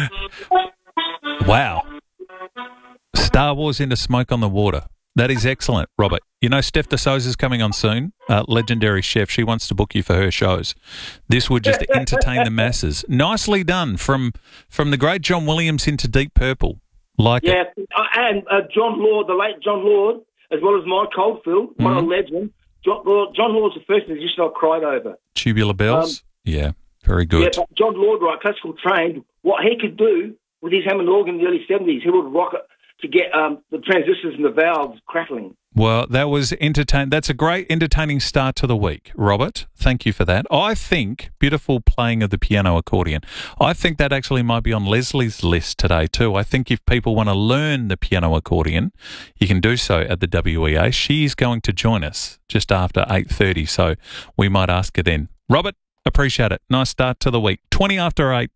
Wow. Star Wars into Smoke on the Water. That is excellent, Robert. You know, Steph de Souza's coming on soon, legendary chef. She wants to book you for her shows. This would just entertain the masses. Nicely done from the great John Williams into Deep Purple. Like and John Lord, the late John Lord, as well as Mike Coldfield, one of the legends. John Lord's the first musician I cried over. Tubular Bells? Yeah, very good. Yeah, but John Lord, right, classical trained, what he could do with his Hammond organ in the early 70s, he would rock it to get the transistors and the valves crackling. Well, that was entertaining. That's a great entertaining start to the week, Robert. Thank you for that. I think beautiful playing of the piano accordion. I think that actually might be on Leslie's list today too. I think if people want to learn the piano accordion, you can do so at the WEA. She's going to join us just after 8:30, so we might ask her then. Robert, appreciate it. Nice start to the week. 20 after 8.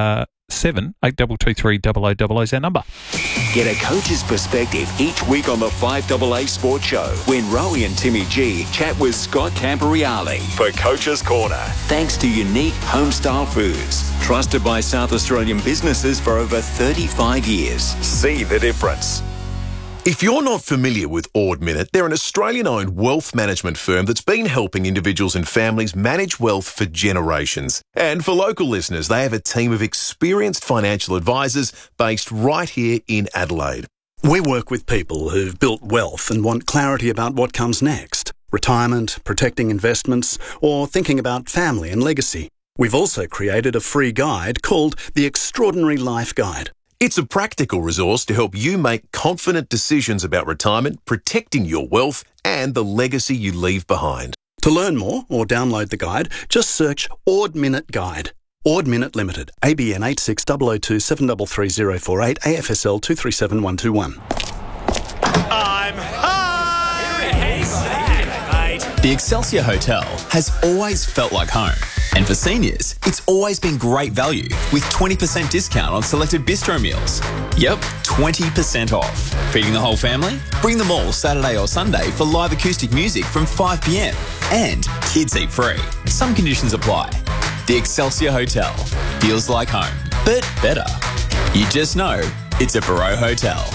7-8223-0000 is our number. Get a coach's perspective each week on the 5AA Sports Show when Rowie and Timmy G chat with Scott Camporeale for Coach's Corner. Thanks to Unique Homestyle Foods, trusted by South Australian businesses for over 35 years. See the difference. If you're not familiar with Ord Minnett, they're an Australian-owned wealth management firm that's been helping individuals and families manage wealth for generations. And for local listeners, they have a team of experienced financial advisors based right here in Adelaide. We work with people who've built wealth and want clarity about what comes next. Retirement, protecting investments, or thinking about family and legacy. We've also created a free guide called The Extraordinary Life Guide. It's a practical resource to help you make confident decisions about retirement, protecting your wealth and the legacy you leave behind. To learn more or download the guide, just search Ord Minnett Guide. Ord Minnett Limited, ABN 86 002 733048, AFSL 237121. I'm high! Who's that, mate? The Excelsior Hotel has always felt like home. And for seniors, it's always been great value with 20% discount on selected bistro meals. Yep, 20% off. Feeding the whole family? Bring them all Saturday or Sunday for live acoustic music from 5 p.m. And kids eat free. Some conditions apply. The Excelsior Hotel feels like home, but better. You just know it's a Barreau Hotel.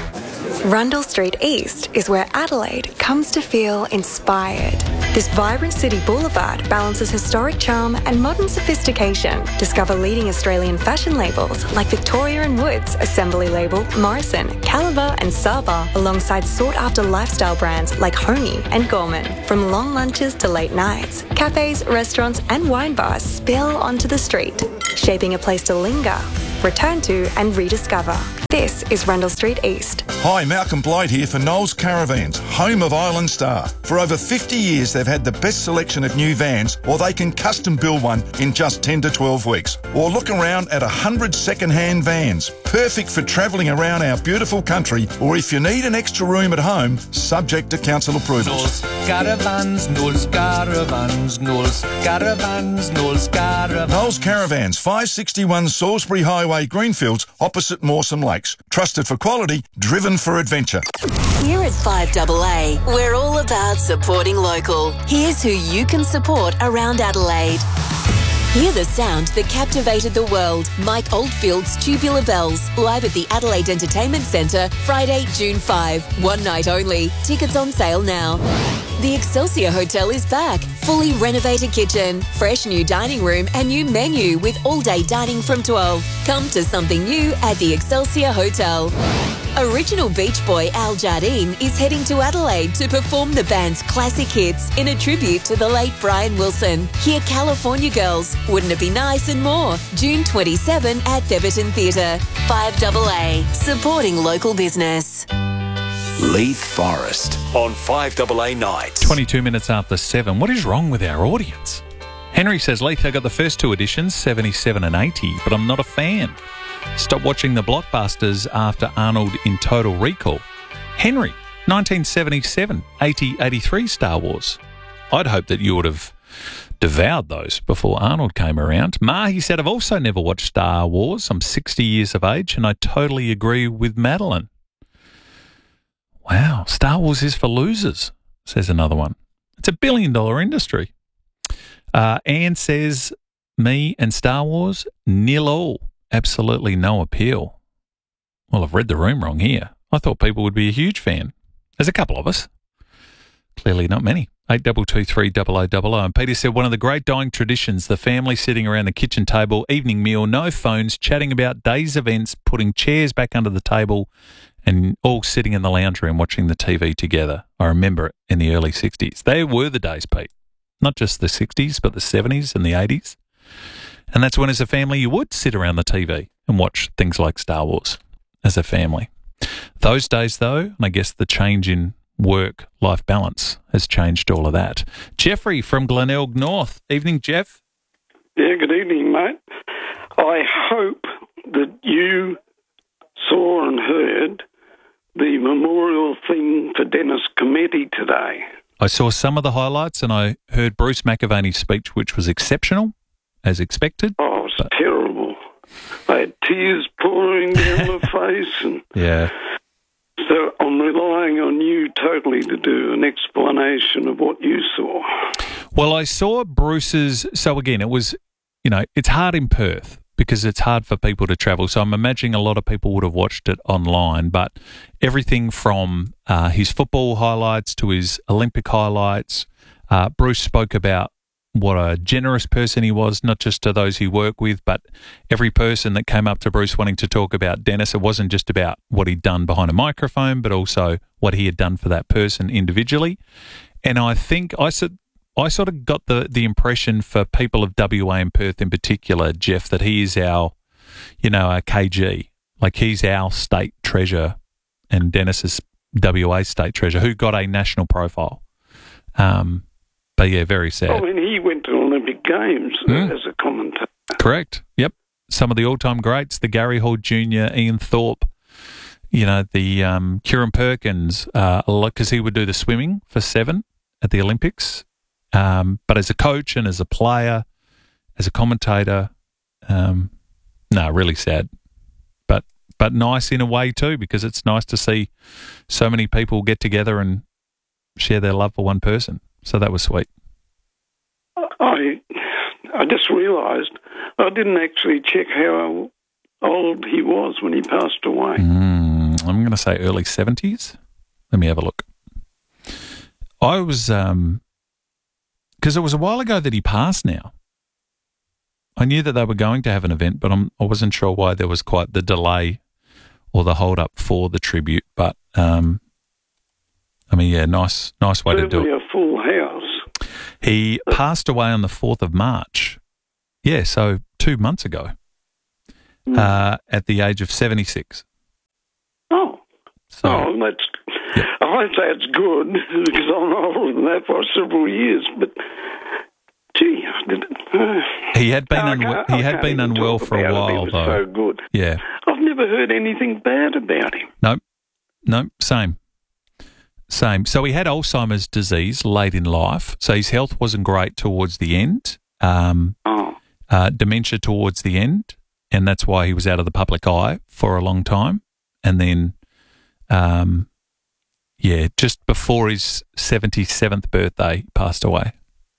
Rundle Street East is where Adelaide comes to feel inspired. This vibrant city boulevard balances historic charm and modern sophistication. Discover leading Australian fashion labels like Victoria & Woods, Assembly Label, Morrison, Caliber and Saba, alongside sought-after lifestyle brands like Homey and Gorman. From long lunches to late nights, cafes, restaurants and wine bars spill onto the street, shaping a place to linger, return to and rediscover. This is Rundle Street East. Hi, Malcolm Blight here for Knowles Caravans, home of Island Star. For over 50 years, they've had the best selection of new vans, or they can custom build one in just 10 to 12 weeks. Or look around at 100 second-hand vans, perfect for travelling around our beautiful country, or if you need an extra room at home, subject to council approvals. Knowles Caravans, Knowles Caravans, Knowles Caravans, Knowles Caravans. Knowles Caravans, 561 Salisbury Highway, Greenfields, opposite Mawson Lakes. Trusted for quality, driven for adventure. Here at 5AA, we're all about supporting local. Here's who you can support around Adelaide. Hear the sound that captivated the world. Mike Oldfield's Tubular Bells, live at the Adelaide Entertainment Centre, Friday, June 5. One night only. Tickets on sale now. The Excelsior Hotel is back. Fully renovated kitchen, fresh new dining room and new menu with all-day dining from 12. Come to something new at the Excelsior Hotel. Original Beach Boy Al Jardine is heading to Adelaide to perform the band's classic hits in a tribute to the late Brian Wilson. Hear California Girls, Wouldn't It Be Nice and more. June 27 at Theberton Theatre. 5AA, supporting local business. Leith Forest on 5AA Nights. 22 minutes after 7. What is wrong with our audience? Henry says, Leith, I got the first two editions, 77 and 80, but I'm not a fan. Stop watching the blockbusters after Arnold in Total Recall. Henry, 1977, 80, 83 Star Wars. I'd hope that you would have devoured those before Arnold came around. He said, I've also never watched Star Wars. I'm 60 years of age and I totally agree with Madeline. Wow, Star Wars is for losers, says another one. It's $1 billion industry. Anne says, me and Star Wars, nil all. absolutely no appeal. Well, I've read the room wrong here. I thought people would be a huge fan. There's a couple of us. Clearly not many. 8223 And Peter said, one of the great dying traditions, the family sitting around the kitchen table, evening meal, no phones, chatting about day's events, putting chairs back under the table and all sitting in the lounge room watching the TV together. I remember it in the early 60s. They were the days, Pete. Not just the 60s, but the 70s and the 80s. And that's when, as a family, you would sit around the TV and watch things like Star Wars as a family. Those days, though, and I guess the change in work-life balance has changed all of that. Jeffrey from Glenelg North. Evening, Jeff. Yeah, good evening, mate. I hope that you saw and heard the memorial thing for Dennis Cometti today. I saw some of the highlights and I heard Bruce McAvaney's speech, which was exceptional, as expected. Oh, it was terrible. I had tears pouring down my face. And yeah. So I'm relying on you totally to do an explanation of what you saw. Well, I saw Bruce's... So again, it was, it's hard in Perth because it's hard for people to travel. So I'm imagining a lot of people would have watched it online, but everything from his football highlights to his Olympic highlights, Bruce spoke about what a generous person he was, not just to those he worked with, but every person that came up to Bruce wanting to talk about Dennis. It wasn't just about what he'd done behind a microphone, but also what he had done for that person individually. And I think I sort of got the impression for people of WA and Perth in particular, Jeff, that he is our KG. Like he's our state treasure and Dennis is WA state treasure, who got a national profile. But yeah, very sad. I mean, he went to Olympic Games as a commentator. Correct. Yep. Some of the all-time greats, the Gary Hall Jr., Ian Thorpe, the Kieran Perkins, because he would do the swimming for 7 at the Olympics. But as a coach and as a player, as a commentator, really sad. But nice in a way too, because it's nice to see so many people get together and share their love for one person. So that was sweet. I just realised I didn't actually check how old he was when he passed away. I'm going to say early 70s. Let me have a look. I was, because it was a while ago that he passed now. I knew that they were going to have an event, but I wasn't sure why there was quite the delay or the hold up for the tribute. But, nice way to do it. A full house. He passed away on the 4th of March. Yeah, so 2 months ago, at the age of 76. Oh. That's... Yeah. I hope that's good, because I'm older than that for several years, but... Gee, he had been unwell for a while, he was though. So good. Yeah. I've never heard anything bad about him. No, same. So he had Alzheimer's disease late in life, so his health wasn't great towards the end. Dementia towards the end, and that's why he was out of the public eye for a long time. And then, just before his 77th birthday, he passed away.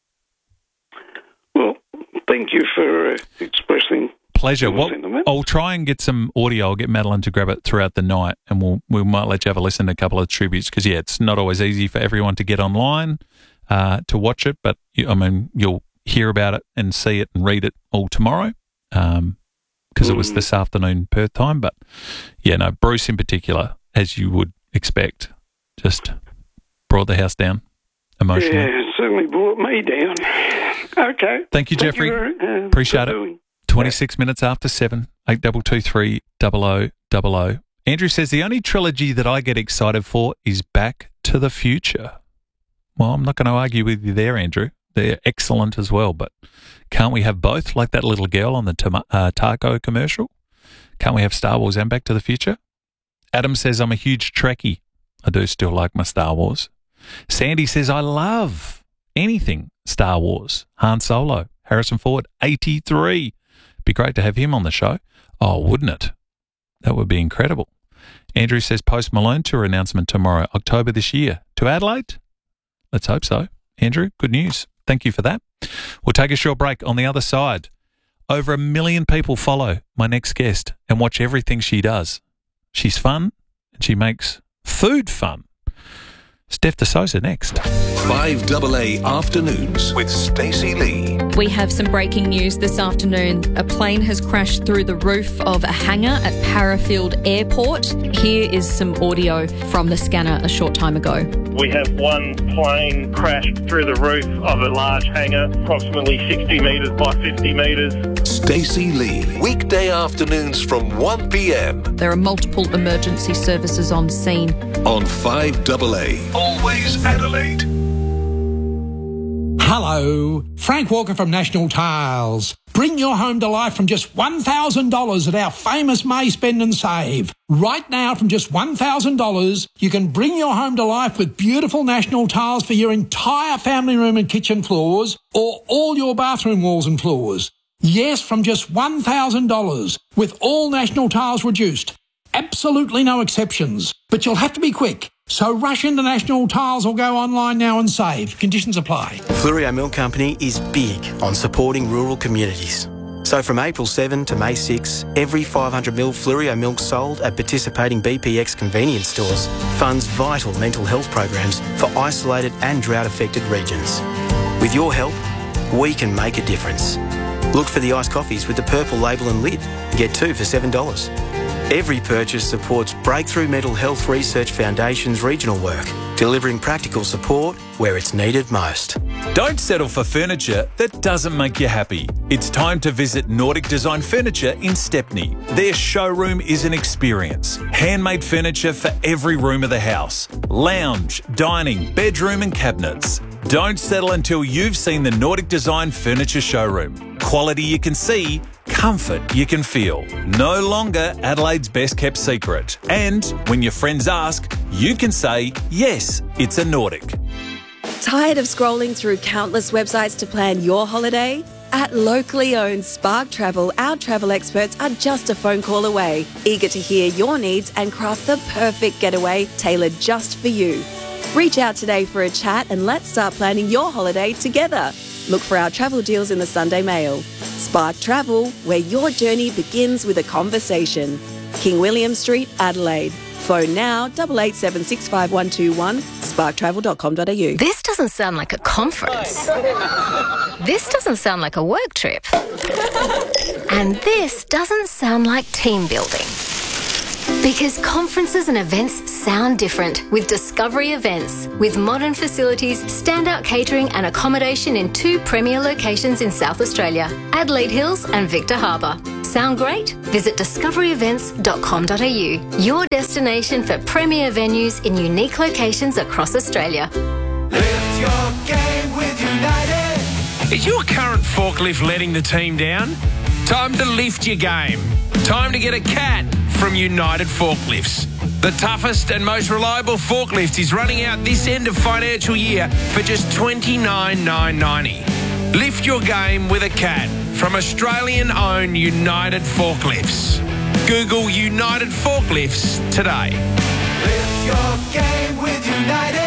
Well, thank you for expressing. Pleasure. Well, I'll try and get some audio. I'll get Madeline to grab it throughout the night, and we might let you have a listen to a couple of tributes, because it's not always easy for everyone to get online to watch it, but you'll hear about it and see it and read it all tomorrow, because it was this afternoon Perth time. But Bruce in particular, as you would expect, just brought the house down emotionally. Yeah, it certainly brought me down. Okay. Thank you, Jeffrey. Appreciate it. 26 minutes after 7, 8223 0000. Andrew says, the only trilogy that I get excited for is Back to the Future. Well, I'm not going to argue with you there, Andrew. They're excellent as well, but can't we have both, like that little girl on the Taco commercial? Can't we have Star Wars and Back to the Future? Adam says, I'm a huge Trekkie. I do still like my Star Wars. Sandy says, I love anything Star Wars. Han Solo, Harrison Ford, 83. Be great to have him on the show. Oh, wouldn't it? That would be incredible. Andrew says Post Malone tour announcement tomorrow, October this year. To Adelaide? Let's hope so. Andrew, good news. Thank you for that. We'll take a short break. On the other side, over 1 million people follow my next guest and watch everything she does. She's fun and she makes food fun. Steph De Souza next. 5AA Afternoons with Stacey Lee. We have some breaking news this afternoon. A plane has crashed through the roof of a hangar at Parafield Airport. Here is some audio from the scanner a short time ago. We have one plane crashed through the roof of a large hangar, approximately 60 metres by 50 metres. Stacey Lee. Weekday afternoons from 1 p.m. There are multiple emergency services on scene. On 5AA. Always Adelaide. Hello, Frank Walker from National Tiles. Bring your home to life from just $1,000 at our famous May Spend and Save. Right now, from just $1,000, you can bring your home to life with beautiful National Tiles for your entire family room and kitchen floors, or all your bathroom walls and floors. Yes, from just $1,000, with all National Tiles reduced. Absolutely no exceptions. But you'll have to be quick. So rush into National Tiles or go online now and save. Conditions apply. Fleurieu Milk Company is big on supporting rural communities. So from April 7 to May 6, every 500ml Fleurieu milk sold at participating BPX convenience stores funds vital mental health programs for isolated and drought-affected regions. With your help, we can make a difference. Look for the iced coffees with the purple label and lid. Get 2 for $7. Every purchase supports Breakthrough Mental Health Research Foundation's regional work, delivering practical support where it's needed most. Don't settle for furniture that doesn't make you happy. It's time to visit Nordic Design Furniture in Stepney. Their showroom is an experience. Handmade furniture for every room of the house. Lounge, dining, bedroom and cabinets. Don't settle until you've seen the Nordic Design Furniture showroom. Quality you can see, comfort you can feel. No longer Adelaide's best kept secret. And when your friends ask, you can say, yes, it's a Nordic. Tired of scrolling through countless websites to plan your holiday? At locally owned Spark Travel, our travel experts are just a phone call away, eager to hear your needs and craft the perfect getaway tailored just for you. Reach out today for a chat and let's start planning your holiday together. Look for our travel deals in the Sunday Mail. Spark Travel, where your journey begins with a conversation. King William Street, Adelaide. Phone now 88765121, sparktravel.com.au. This doesn't sound like a conference. This doesn't sound like a work trip. And this doesn't sound like team building. Because conferences and events sound different with Discovery Events. With modern facilities, standout catering and accommodation in 2 premier locations in South Australia, Adelaide Hills and Victor Harbour. Sound great? Visit discoveryevents.com.au, your destination for premier venues in unique locations across Australia. Lift your game with United. Is your current forklift letting the team down? Time to lift your game. Time to get a CAT from United Forklifts. The toughest and most reliable forklift is running out this end of financial year for just $29,990. Lift your game with a CAT from Australian-owned United Forklifts. Google United Forklifts today. Lift your game with United.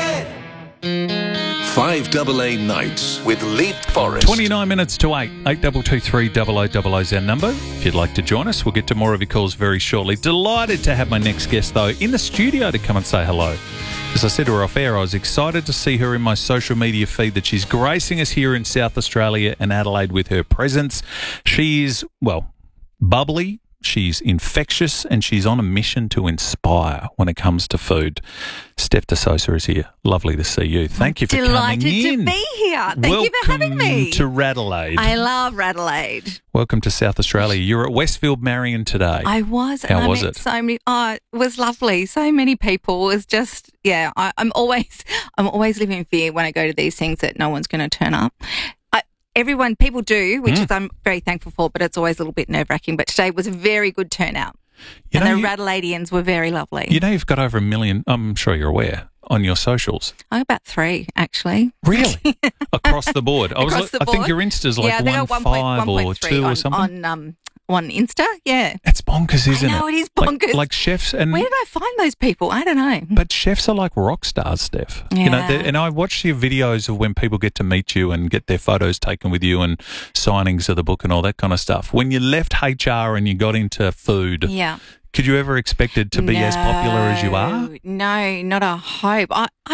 5AA Nights with Lee Forrest. 29 minutes to 8. 8223 0000 is our number. If you'd like to join us, we'll get to more of your calls very shortly. Delighted to have my next guest, though, in the studio to come and say hello. As I said to her off air, I was excited to see her in my social media feed that she's gracing us here in South Australia and Adelaide with her presence. She's, well, bubbly. She's infectious and she's on a mission to inspire when it comes to food. Steph De Souza is here. Lovely to see you. Thank you for coming in. Delighted to be here. Thank you for having me. Welcome to Radelaide. I love Radelaide. Welcome to South Australia. You're at Westfield Marion today. I was. How was it? So many. Oh, it was lovely. So many people. It was just, yeah. I'm always living in fear when I go to these things that no one's going to turn up. People do, which is I'm very thankful for, but it's always a little bit nerve-wracking. But today was a very good turnout. The Radelaidians were very lovely. You know you've got over 1 million, I'm sure you're aware, on your socials. About 3, actually. Really? Across the board? Across the board. I think your Insta's like 1.5 or 2 or something? On on Insta. Yeah. It's bonkers, isn't it? I know, it is bonkers. Like chefs and... Where did I find those people? I don't know. But chefs are like rock stars, Steph. You know, and I watch your videos of when people get to meet you and get their photos taken with you and signings of the book and all that kind of stuff. When you left HR and you got into food, could you ever expect it to be as popular as you are? No, not a hope.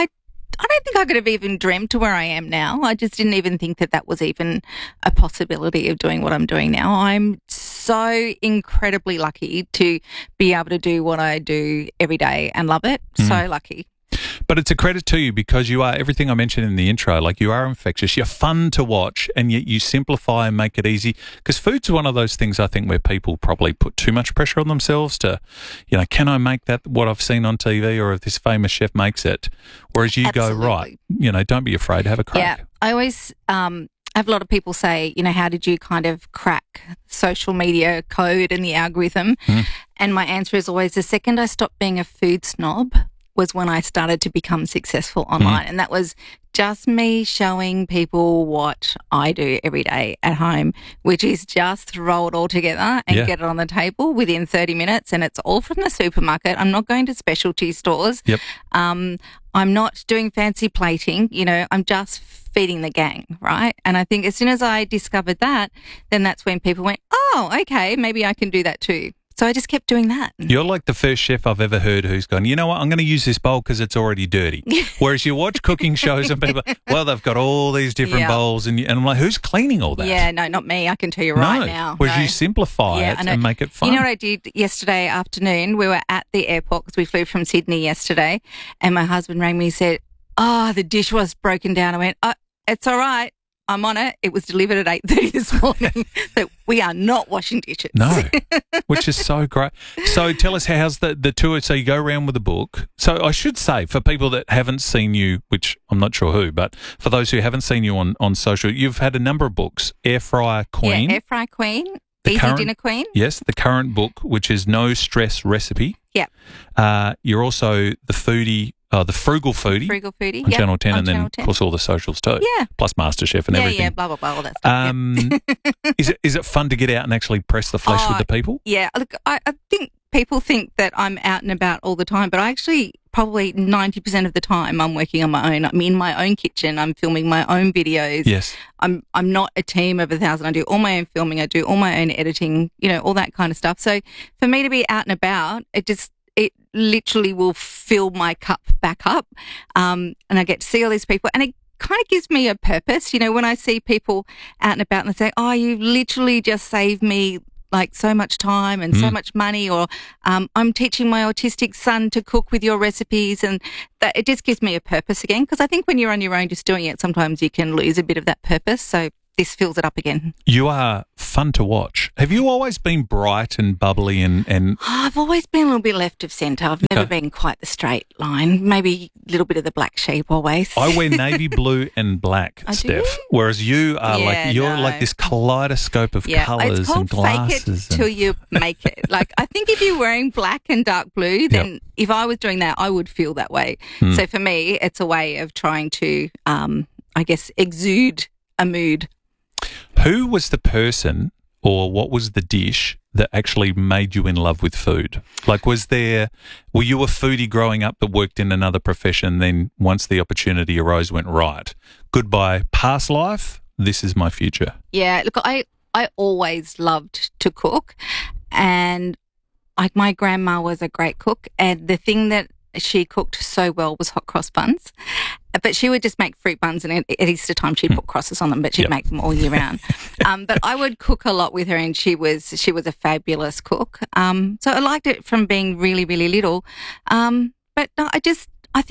I don't think I could have even dreamt to where I am now. I just didn't even think that was even a possibility of doing what I'm doing now. I'm so incredibly lucky to be able to do what I do every day and love it. So lucky. But it's a credit to you because you are everything I mentioned in the intro. Like, you are infectious. You're fun to watch, and yet you simplify and make it easy. Because food's one of those things, I think, where people probably put too much pressure on themselves to, you know, can I make that what I've seen on TV, or if this famous chef makes it? Whereas you go, right, you know, don't be afraid, have a crack. Yeah, I always I have a lot of people say, you know, how did you kind of crack social media code and the algorithm? And my answer is always, the second I stopped being a food snob was when I started to become successful online. And that was just me showing people what I do every day at home, which is just throw it all together and get it on the table within 30 minutes. And it's all from the supermarket. I'm not going to specialty stores. I'm not doing fancy plating. You know, I'm just feeding the gang, right? And I think as soon as I discovered that, then that's when people went, oh, okay, maybe I can do that too. So I just kept doing that. You're like the first chef I've ever heard who's gone, you know what, I'm going to use this bowl because it's already dirty. Whereas you watch cooking shows and people, well, they've got all these different bowls and I'm like, who's cleaning all that? Yeah, no, not me. I can tell you right now. Whereas you simplify it and make it fun. You know what I did yesterday afternoon? We were at the airport because we flew from Sydney yesterday, and my husband rang me and said, oh, the dish was broken down. I went, oh, it's all right. I'm on it. It was delivered at 8:30 this morning. So we are not washing dishes. No, which is so great. So tell us, how's the tour? So you go around with a book. So I should say, for people that haven't seen you, which I'm not sure who, but for those who haven't seen you on social, you've had a number of books. Air Fryer Queen. Yeah, Air Fryer Queen. Easy Dinner Queen. Yes, the current book, which is No Stress Recipe. Yeah. You're also the foodie. The Frugal Foodie. Frugal Foodie, on Channel 10, and then, of course, all the socials too. Yeah. Plus MasterChef and everything. Yeah, blah, blah, blah, all that stuff. Is it fun to get out and actually press the flesh with the people? Yeah. Look, I think people think that I'm out and about all the time, but I actually probably 90% of the time I'm working on my own. I'm in my own kitchen. I'm filming my own videos. Yes. I'm not a team of 1,000. I do all my own filming. I do all my own editing, you know, all that kind of stuff. So for me to be out and about, it literally will fill my cup back up. And I get to see all these people, and it kind of gives me a purpose. You know, when I see people out and about and they say, oh, you literally just saved me like so much time and so much money, or I'm teaching my autistic son to cook with your recipes, and that it just gives me a purpose again. Because I think when you're on your own just doing it, sometimes you can lose a bit of that purpose. So this fills it up again. You are fun to watch. Have you always been bright and bubbly and I've always been a little bit left of centre. I've never been quite the straight line. Maybe a little bit of the black sheep always. I wear navy blue and black, Steph. Whereas you are like this kaleidoscope of colours and glasses. It's called fake it till you make it. Like, I think if you're wearing black and dark blue, then if I was doing that, I would feel that way. So for me, it's a way of trying to, I guess, exude a mood. Who was the person or what was the dish that actually made you in love with food? Like, were you a foodie growing up that worked in another profession, then once the opportunity arose went, right, goodbye past life, this is my future? Yeah, look, I always loved to cook, and like my grandma was a great cook, and the thing that she cooked so well was hot cross buns. But she would just make fruit buns, and at Easter time she'd put crosses on them, but she'd make them all year round. But I would cook a lot with her, and she was a fabulous cook. So I liked it from being really, really little. But no, it's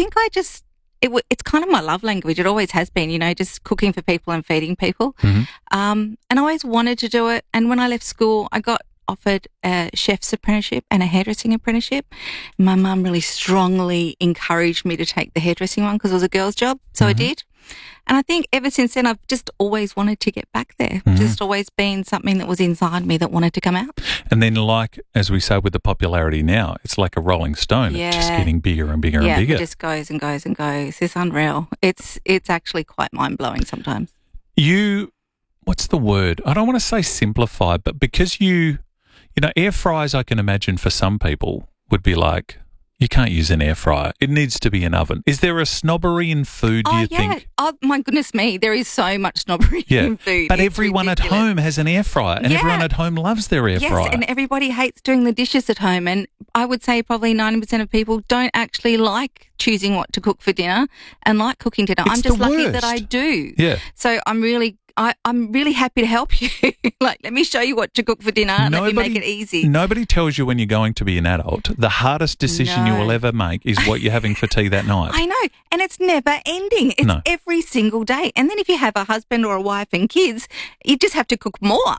kind of my love language. It always has been, you know, just cooking for people and feeding people. And I always wanted to do it. And when I left school, I got offered a chef's apprenticeship and a hairdressing apprenticeship. My mum really strongly encouraged me to take the hairdressing one because it was a girl's job, so I did. And I think ever since then, I've just always wanted to get back there. Just always been something that was inside me that wanted to come out. And then, like, as we say with the popularity now, it's like a rolling stone. It's just getting bigger and bigger and bigger. Yeah, it just goes and goes and goes. It's unreal. It's actually quite mind-blowing sometimes. What's the word? I don't want to say simplify, but because you You know, air fryers, I can imagine for some people would be like, you can't use an air fryer. It needs to be an oven. Is there a snobbery in food, do you think? Oh, my goodness me. There is so much snobbery in food. But It's everyone ridiculous. at home has an air fryer, and everyone at home loves their air fryer. Yes, and everybody hates doing the dishes at home. And I would say probably 90% of people don't actually like choosing what to cook for dinner and like cooking dinner. It's I'm just the lucky worst. that I do. Yeah. So I'm really happy to help you. Like, let me show you what to cook for dinner. Let me make it easy. Nobody tells you when you're going to be an adult, the hardest decision you will ever make is what you're having for tea that night. I know. And it's never ending. It's every single day. And then if you have a husband or a wife and kids, you just have to cook more.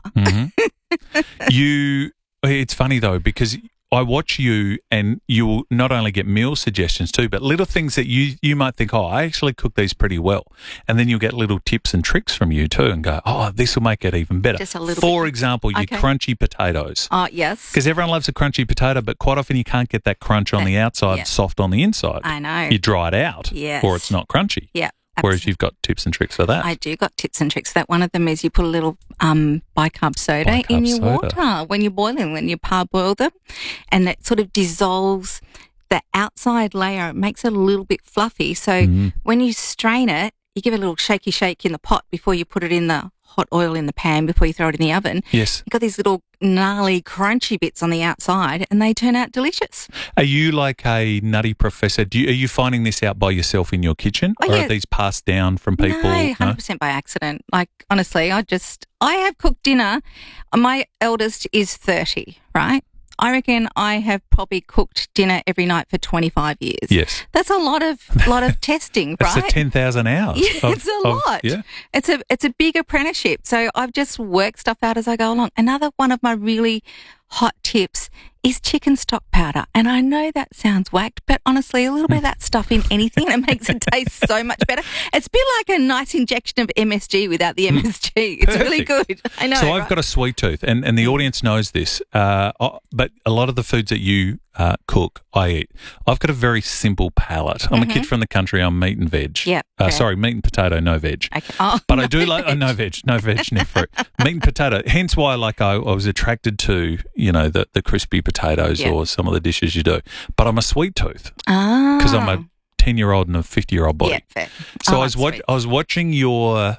It's funny though, because I watch you and you will not only get meal suggestions too, but little things that you might think, oh, I actually cook these pretty well. And then you'll get little tips and tricks from you too and go, oh, this will make it even better. Just a little For bit. example, your crunchy potatoes. Yes. Because everyone loves a crunchy potato, but quite often you can't get that crunch on the outside, soft on the inside. I know. You dry it out or it's not crunchy. Yeah. Whereas you've got tips and tricks for that. I do got tips and tricks for that. One of them is you put a little bicarb soda in your water when you're boiling, when you parboil them, and that sort of dissolves the outside layer. It makes it a little bit fluffy. So when you strain it, you give it a little shaky shake in the pot before you put it in the hot oil in the pan before you throw it in the oven. Yes. You've got these little gnarly, crunchy bits on the outside and they turn out delicious. Are you like a nutty professor? Are you finding this out by yourself in your kitchen? Or are these passed down from people? No, 100% by accident. Like, honestly, I have cooked dinner. My eldest is 30, right? I reckon I have probably cooked dinner every night for 25 years. Yes. That's a lot of testing, right? That's 10,000 hours. Yeah, it's a lot. Yeah. It's a big apprenticeship. So I've just worked stuff out as I go along. Another one of my really hot tips is chicken stock powder. And I know that sounds whacked, but honestly, a little bit of that stuff in anything, it makes it taste so much better. It's a bit like a nice injection of MSG without the MSG. It's really good. I know. So I've got a sweet tooth, and the audience knows this, but a lot of the foods that you cook, I eat. I've got a very simple palate. I'm a kid from the country. I'm meat and veg. Yeah. Sorry, meat and potato, no veg. Okay. Oh, but I do like no veg, no fruit. Meat and potato. Hence why, I was attracted to the crispy potatoes or some of the dishes you do. But I'm a sweet tooth because I'm a 10-year-old and a 50-year-old body. Yeah, fair. So I was watching your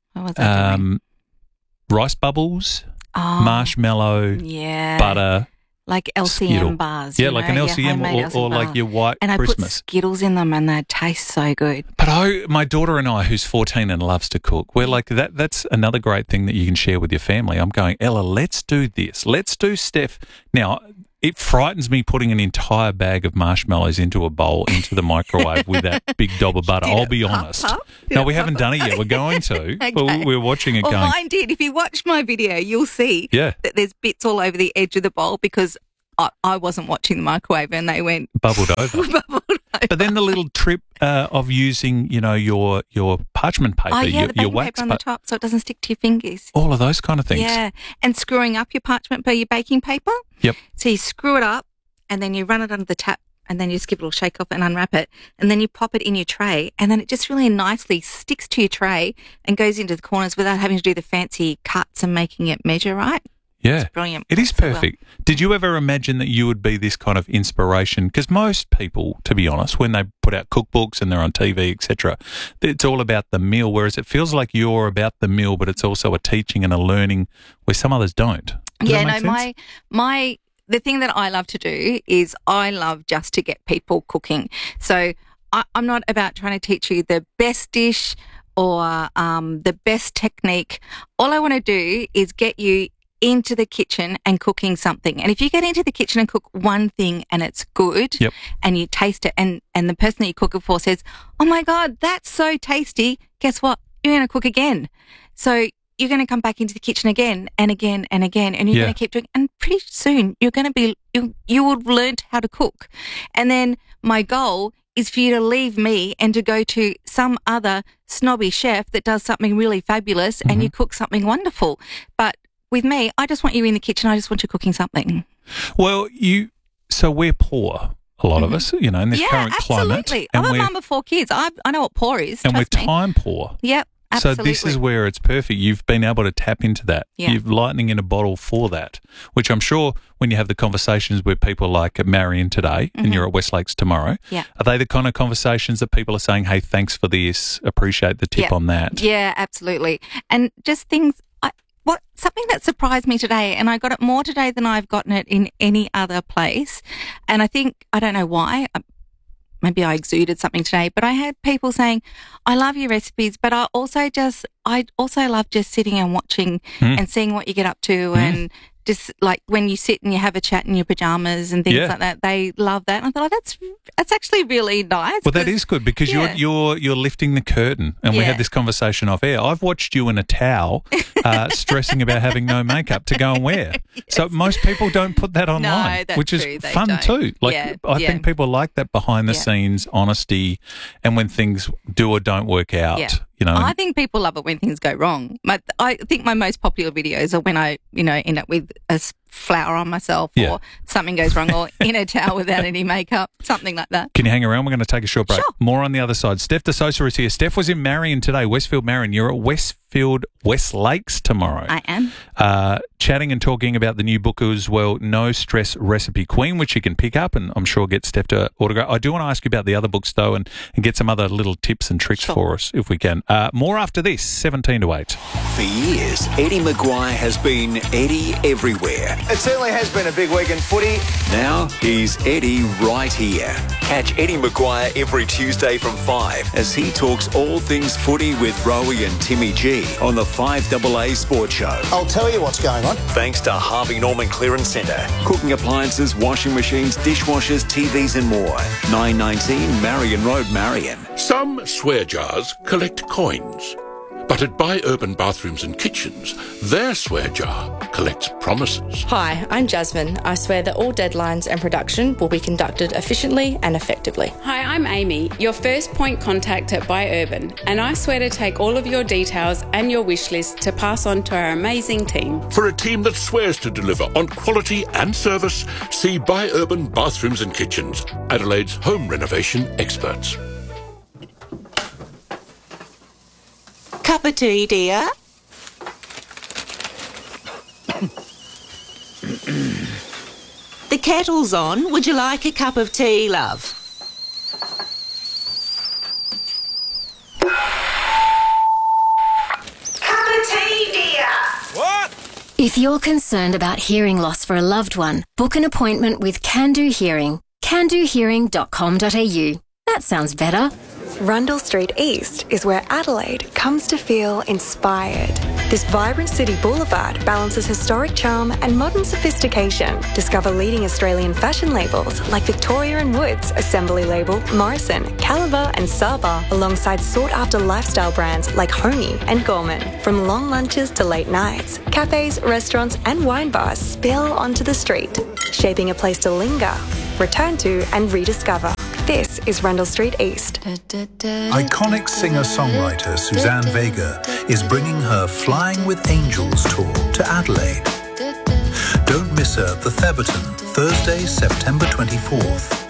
rice bubbles, marshmallow, butter. Like LCM Skittle. bars. Yeah, like an LCM or like your white and Christmas. I put Skittles in them and they taste so good. But my daughter and I, who's 14 and loves to cook, we're like, that's another great thing that you can share with your family. I'm going, Ella, let's do this. Let's do Steph. Now, it frightens me putting an entire bag of marshmallows into a bowl, into the microwave with that big dob of butter. I'll be honest. No, we haven't done it yet. We're going to. Okay. We're watching it going. Mine did. If you watch my video, you'll see that there's bits all over the edge of the bowl because I wasn't watching the microwave and they went bubbled over. But then the little trip of using, your parchment paper, the your baking wax paper on the top so it doesn't stick to your fingers. All of those kind of things. Yeah, and screwing up your parchment paper, your baking paper. Yep. So you screw it up and then you run it under the tap and then you just give it a little shake off and unwrap it and then you pop it in your tray and then it just really nicely sticks to your tray and goes into the corners without having to do the fancy cuts and making it measure right. Yeah, it's brilliant. It is perfect. Did you ever imagine that you would be this kind of inspiration? Because most people, to be honest, when they put out cookbooks and they're on TV, etc., it's all about the meal, whereas it feels like you're about the meal, but it's also a teaching and a learning where some others don't. Does that make sense? The thing that I love to do is I love just to get people cooking. So I'm not about trying to teach you the best dish or the best technique. All I want to do is get you into the kitchen and cooking something. And if you get into the kitchen and cook one thing and it's good and you taste it and the person that you cook it for says, oh my God, that's so tasty, guess what? You're going to cook again. So you're going to come back into the kitchen again and again and again and you're going to keep doing, and pretty soon you're going to be, you will have learned how to cook. And then my goal is for you to leave me and to go to some other snobby chef that does something really fabulous and you cook something wonderful. But with me, I just want you in the kitchen. I just want you cooking something. Well, so we're poor, a lot of us, in this current climate. Absolutely. I'm a mum of 4 kids. I know what poor is. And we're trust me. time poor. Yep. So this is where it's perfect. You've been able to tap into that. Yeah. You've lightning in a bottle for that, which I'm sure when you have the conversations with people like Marion today and you're at Westlakes tomorrow, Yeah. are they the kind of conversations that people are saying, hey, thanks for this, appreciate the tip on that? Yeah, absolutely. And just things, something that surprised me today, and I got it more today than I've gotten it in any other place. And I don't know why, maybe I exuded something today, but I had people saying, I love your recipes, but I also love just sitting and watching and seeing what you get up to and just like when you sit and you have a chat in your pajamas and things like that, they love that. And I thought, that's actually really nice. Well, that is good because you're lifting the curtain, and we had this conversation off air. I've watched you in a towel, stressing about having no makeup to go and wear. So most people don't put that online, which is fun too. Like I think people like that behind the scenes honesty, and when things do or don't work out. Yeah. You know, I think people love it when things go wrong. I think my most popular videos are when I, end up with a flower on myself or something goes wrong or in a towel without any makeup, something like that. Can you hang around? We're going to take a short break. Sure. More on the other side. Steph DeSosa is here. Steph was in Marion today, Westfield Marion. You're at Westlakes tomorrow. I am. Chatting and talking about the new book as well, No Stress Recipe Queen, which you can pick up and I'm sure get Steph to autograph. I do want to ask you about the other books though and get some other little tips and tricks for us if we can. More after this, 7 to 8. For years, Eddie Maguire has been Eddie everywhere. It certainly has been a big week in footy. Now he's Eddie right here. Catch Eddie Maguire every Tuesday from 5 as he talks all things footy with Rowie and Timmy G on the 5AA Sports Show. I'll tell you what's going on. Thanks to Harvey Norman Clearance Centre. Cooking appliances, washing machines, dishwashers, TVs and more. 919 Marion Road, Marion. Some swear jars collect coins. But at Buy Urban Bathrooms and Kitchens, their swear jar collects promises. Hi, I'm Jasmine. I swear that all deadlines and production will be conducted efficiently and effectively. Hi, I'm Amy, your first point contact at Buy Urban, and I swear to take all of your details and your wish list to pass on to our amazing team. For a team that swears to deliver on quality and service, see Buy Urban Bathrooms and Kitchens, Adelaide's home renovation experts. Cup of tea, dear? The kettle's on. Would you like a cup of tea, love? Cup of tea, dear? What? If you're concerned about hearing loss for a loved one, book an appointment with Can Do Hearing. CanDoHearing.com.au. That sounds better. Rundle Street East is where Adelaide comes to feel inspired. This vibrant city boulevard balances historic charm and modern sophistication. Discover leading Australian fashion labels like Victoria & Woods, Assembly Label, Morrison, Caliber and Saba, alongside sought-after lifestyle brands like Homey and Gorman. From long lunches to late nights, cafes, restaurants and wine bars spill onto the street, shaping a place to linger, return to and rediscover. This is Rundle Street East. Iconic singer-songwriter Suzanne Vega is bringing her Flying with Angels tour to Adelaide. Don't miss her at the Theberton, Thursday, September 24th.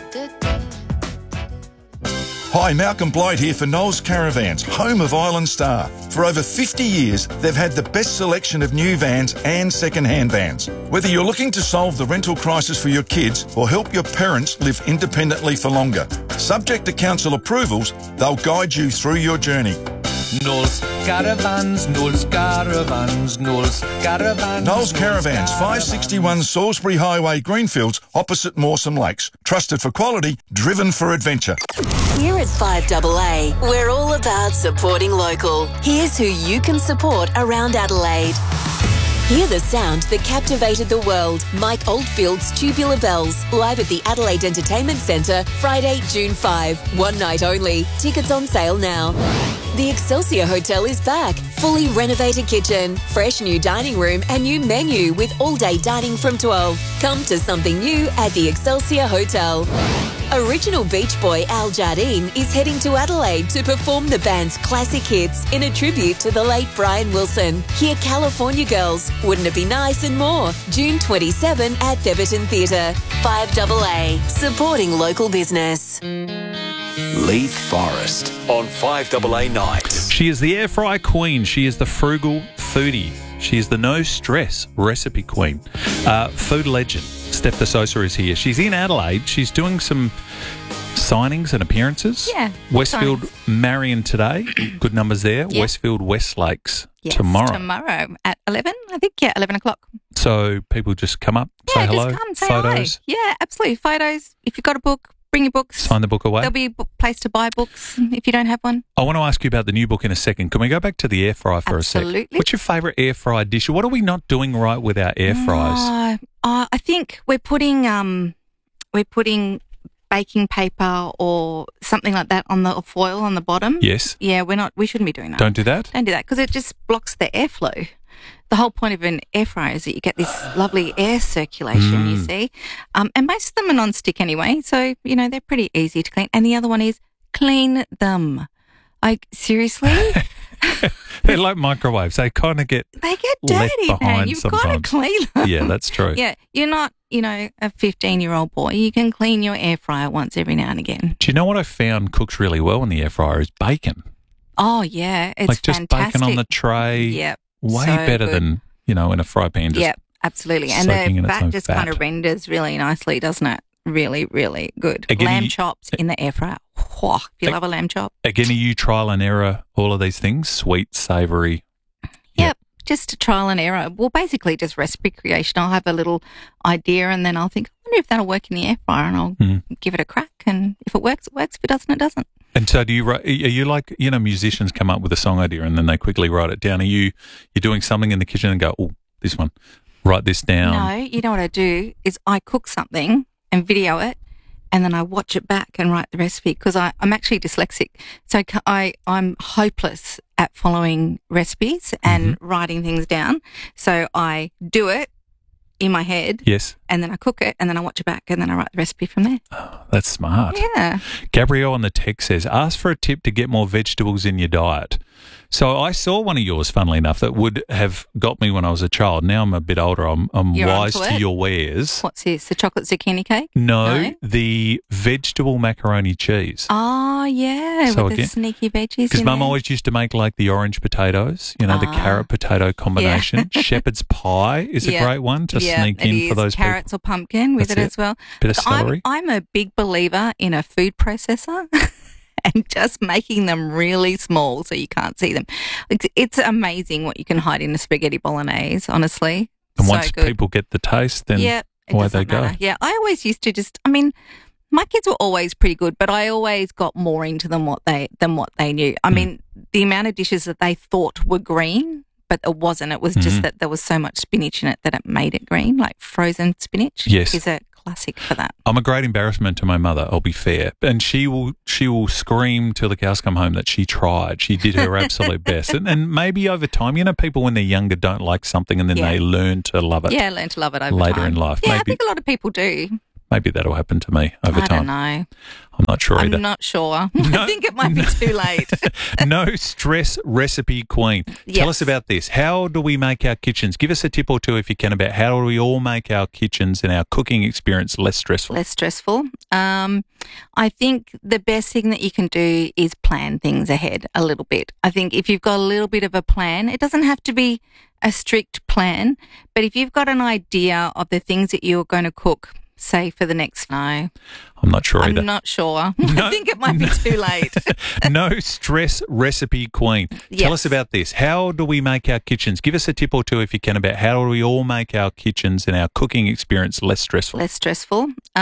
Hi, Malcolm Blight here for Knowles Caravans, home of Island Star. For over 50 years, they've had the best selection of new vans and second-hand vans. Whether you're looking to solve the rental crisis for your kids or help your parents live independently for longer, subject to council approvals, they'll guide you through your journey. Knowles Caravans, Knowles Caravans, Knowles Caravans. Knowles Caravans, 561 Salisbury Highway, Greenfields, opposite Mawson Lakes. Trusted for quality, driven for adventure. Here at 5AA, we're all about supporting local. Here's who you can support around Adelaide. Hear the sound that captivated the world. Mike Oldfield's Tubular Bells, live at the Adelaide Entertainment Centre, Friday, June 5. One night only. Tickets on sale now. The Excelsior Hotel is back. Fully renovated kitchen, fresh new dining room and new menu with all-day dining from 12. Come to something new at the Excelsior Hotel. Original Beach Boy Al Jardine is heading to Adelaide to perform the band's classic hits in a tribute to the late Brian Wilson. Hear California Girls, Wouldn't It Be Nice and more. June 27 at Theberton Theatre. 5AA, supporting local business. Leith Forest on 5AA nights. She is the air fry queen. She is the frugal foodie. She is the no stress recipe queen. Food legend Steph de Sosa is here. She's in Adelaide. She's doing some signings and appearances. Yeah. Westfield signs. Marion today. Good numbers there. Yeah. Westfield Westlakes Yes, tomorrow. at 11, I think. Yeah, 11 o'clock. So people just come up, say hello, just come, say photos, hi. Yeah, absolutely. Photos. If you've got a book, bring your books. sign the book away. There'll be a place to buy books if you don't have one. I want to ask you about the new book in a second. Can we go back to the air fryer for a Absolutely. sec? What's your favourite air fryer dish? What are we not doing right with our air fryers? I think we're putting baking paper or something like that on the foil on the bottom. Yes. Yeah, we shouldn't be doing that. Don't do that? Don't do that because it just blocks the airflow. The whole point of an air fryer is that you get this lovely air circulation, you see. And most of them are non-stick anyway, so, they're pretty easy to clean. And the other one is clean them. Seriously? They're like microwaves. They kind of get dirty, left behind man. You've got to sometimes. clean them. Yeah, that's true. Yeah, you're not, a 15-year-old boy. You can clean your air fryer once every now and again. Do you know what I found cooks really well in the air fryer is bacon. Oh, yeah. It's like just fantastic. bacon on the tray. Yep. Way so better good. than, in a fry pan. Just absolutely. And soaking in the its fat own just fat. kind of renders really nicely, doesn't it? Really, really good. Again, lamb chops in the air fryer. Whoa, if you love a lamb chop. Again, are you trial and error all of these things? Sweet, savoury? Yep. Just a trial and error. Well, basically just recipe creation. I'll have a little idea and then I'll think, I wonder if that'll work in the air fryer, and I'll give it a crack. And if it works, it works. If it doesn't, it doesn't. And so do you write, are you like, musicians come up with a song idea and then they quickly write it down. You're doing something in the kitchen and go, oh, this one, write this down. No, you know what I do is I cook something and video it and then I watch it back and write the recipe because I'm actually dyslexic. So I'm hopeless at following recipes and writing things down. So I do it in my head. Yes. And then I cook it and then I watch it back and then I write the recipe from there. Oh, that's smart. Yeah. Gabrielle on the text says, ask for a tip to get more vegetables in your diet. So I saw one of yours, funnily enough, that would have got me when I was a child. Now I'm a bit older. I'm You're wise onto to it? your wares. What's this? The chocolate zucchini cake? No, the vegetable macaroni cheese. Oh, yeah, So with again- the sneaky veggies Because in Mum there. always used to make like the orange potatoes, the carrot potato combination. Shepherd's pie is a Yeah. great one to Yeah, sneak it in is. for those carrots or pumpkin with That's it it. as well. Bit of Look, celery. I'm a big believer in a food processor and just making them really small so you can't see them. It's amazing what you can hide in a spaghetti bolognese, honestly. And so once good. people get the taste, then Yeah, it away they doesn't go. matter. Yeah, I always used to my kids were always pretty good, but I always got more into them than what they knew. I mean, the amount of dishes that they thought were green, but it wasn't. It was just that there was so much spinach in it that it made it green, like frozen spinach. Yes. is a classic for that. I'm a great embarrassment to my mother, I'll be fair. And she will scream till the cows come home that she tried. She did her absolute best. And maybe over time, people when they're younger don't like something and then Yeah. they learn to love it. Yeah, learn to love it over later time. in life. Yeah, I Maybe think a lot of people do. maybe that'll happen to me over I time. don't know. I'm not sure either. I'm not sure. I think it might be too late. No stress recipe queen. Tell Yes. us about this. How do we make our kitchens? Give us a tip or two if you can about how do we all make our kitchens and our cooking experience less stressful. Less stressful. I think the best thing that you can do is plan things ahead a little bit. I think if you've got a little bit of a plan, it doesn't have to be a strict plan, but if you've got an idea of the things that you're going to cook, say for the next I'm not sure either. I'm not sure. I think it might be too late. No stress recipe queen. Tell Yes. us about this. How do we make our kitchens? Give us a tip or two if you can about how do we all make our kitchens and our cooking experience less stressful. Less stressful.